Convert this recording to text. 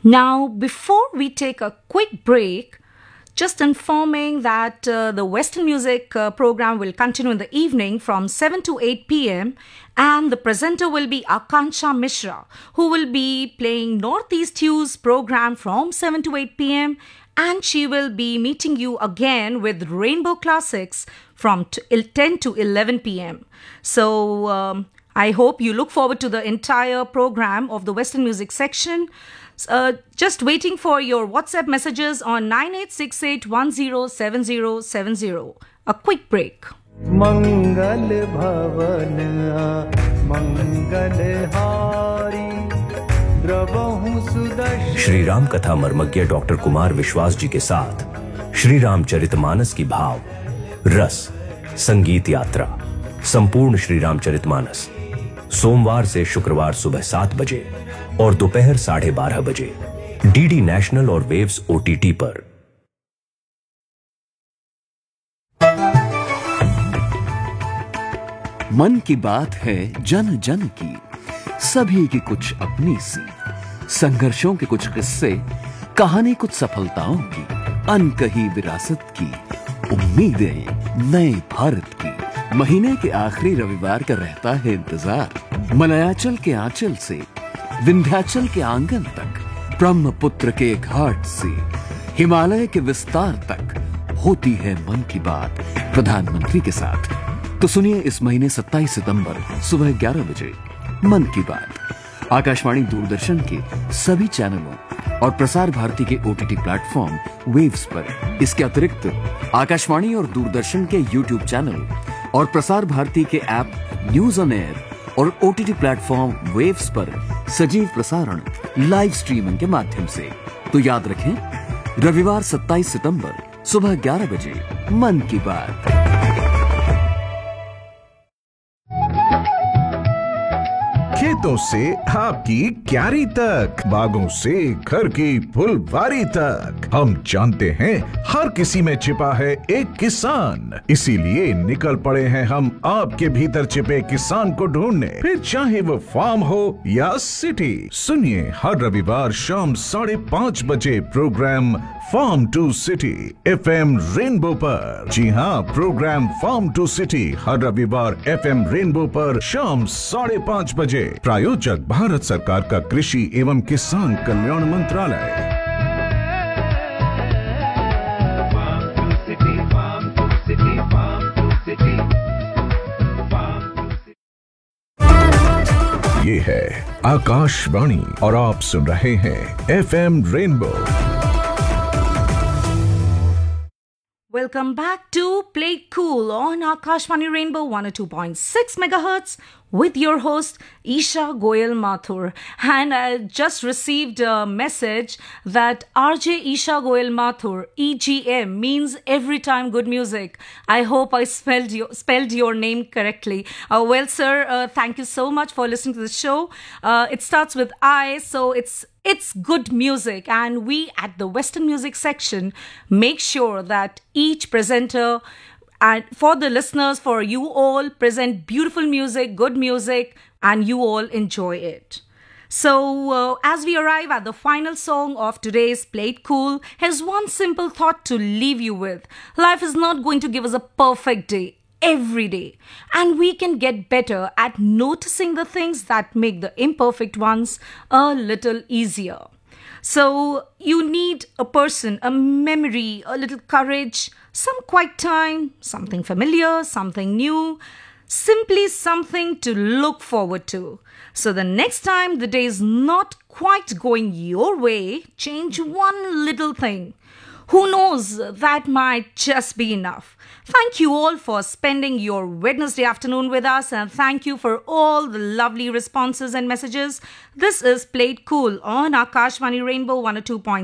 Now, before we take a quick break, just informing that the Western music program will continue in the evening from 7 to 8 p.m. and the presenter will be Akansha Mishra, who will be playing Northeast Hues program from 7 to 8 p.m. and she will be meeting you again with Rainbow Classics from 10 to 11 p.m. So I hope you look forward to the entire program of the Western music section. Just waiting for your WhatsApp messages on 9868107070. A quick break. मंगल भवन मंगल हारी द्रवहु सुदर्शन। श्री राम कथा मर्मज्ञ doctor Kumar विश्वास जी के साथ श्री रामचरितमानस की भाव रस संगीत यात्रा संपूर्ण श्री रामचरितमानस सोमवार से शुक्रवार सुबह 7 बजे और दोपहर 12:30 बजे डीडी नेशनल और वेव्स ओटीटी पर। मन की बात है जन जन की, सभी की कुछ अपनी सी, संघर्षों के कुछ किस्से, कहानी कुछ सफलताओं की, अनकही विरासत की, उम्मीदें नए भारत की। महीने के आखिरी रविवार का रहता है इंतजार। मलयाचल के आंचल से विंध्याचल के आंगन तक, ब्रह्मपुत्र के घाट से हिमालय के विस्तार तक होती है मन की बात प्रधानमंत्री के साथ। तो सुनिए इस महीने 27 सितंबर सुबह 11 बजे मन की बात आकाशवाणी दूरदर्शन के सभी चैनलों और प्रसार भारती के ओटीटी प्लेटफॉर्म वेव्स पर। इसके अतिरिक्त आकाशवाणी और दूरदर्शन के यूट्यूब चैनल और प्रसार भारती के ऐप न्यूज ऑन एयर और ओटीटी प्लेटफॉर्म वेव्स पर सजीव प्रसारण लाइव स्ट्रीमिंग के माध्यम से। तो याद रखें, रविवार 27 सितंबर सुबह 11 बजे मन की बात। खेतों से आपकी क्यारी तक, बागों से घर की फुलवारी तक, हम जानते हैं हर किसी में छिपा है एक किसान। इसीलिए निकल पड़े हैं हम आपके भीतर छिपे किसान को ढूंढने, फिर चाहे वो फार्म हो या सिटी। सुनिए हर रविवार शाम 5:30 बजे programme farm to city FM rainbow पर। जी हाँ, प्रोग्राम फार्म टू सिटी हर रविवार FM रेनबो पर शाम 5:30 बजे। प्रायोजक भारत सरकार का कृषि एवं किसान कल्याण मंत्रालय। ये है आकाशवाणी और आप सुन रहे हैं FM rainbow. Welcome back to Play It Cool on Akashvani Rainbow 102.6 megahertz with your host Isha Goyal Mathur. And I just received a message that RJ Isha Goyal Mathur, EGM, means every time good music. I hope I spelled your name correctly. Well, sir, thank you so much for listening to the show. It starts with I, so it's good music, and we at the Western music section make sure that each presenter and for the listeners, for you all, present beautiful music, good music, and you all enjoy it. So as we arrive at the final song of today's Play It Cool, here's one simple thought to leave you with. Life is not going to give us a perfect day every day, and we can get better at noticing the things that make the imperfect ones a little easier. So you need a person, a memory, a little courage, some quiet time, something familiar, something new, simply something to look forward to. So the next time the day is not quite going your way, change one little thing. Who knows, that might just be enough. Thank you all for spending your Wednesday afternoon with us, and thank you for all the lovely responses and messages. This is Play It Cool on Akashvani Rainbow 102.6